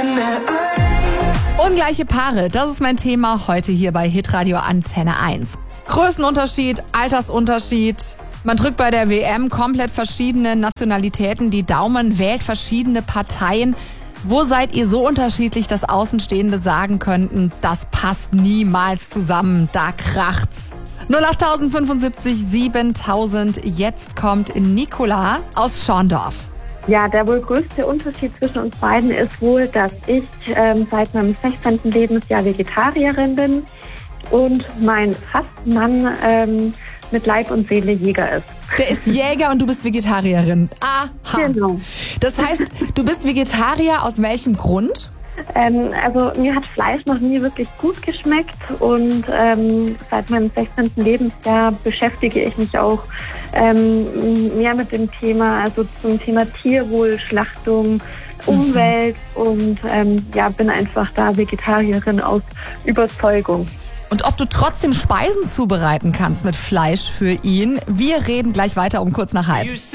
Ungleiche Paare, das ist mein Thema heute hier bei Hitradio Antenne 1. Größenunterschied, Altersunterschied. Man drückt bei der WM komplett verschiedene Nationalitäten die Daumen, wählt verschiedene Parteien. Wo seid ihr so unterschiedlich, dass Außenstehende sagen könnten, das passt niemals zusammen, da kracht's? 08075 7000, jetzt kommt Nicola aus Schorndorf. Ja, der wohl größte Unterschied zwischen uns beiden ist wohl, dass ich seit meinem 16. Lebensjahr Vegetarierin bin und mein Fastmann mit Leib und Seele Jäger ist. Der ist Jäger und du bist Vegetarierin. Aha. Genau. Das heißt, du bist Vegetarier aus welchem Grund? Also mir hat Fleisch noch nie wirklich gut geschmeckt und seit meinem 16. Lebensjahr beschäftige ich mich auch mehr mit dem Thema, also zum Thema Tierwohl, Schlachtung, Umwelt und bin einfach da Vegetarierin aus Überzeugung. Und ob du trotzdem Speisen zubereiten kannst mit Fleisch für ihn. Wir reden gleich weiter um kurz nach halb.